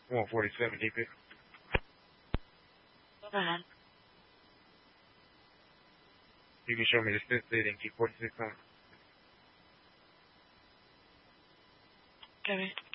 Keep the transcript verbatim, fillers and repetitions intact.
one forty-seven D P. Go ahead. You can show me the stick lead and keep forty-six on. Okay.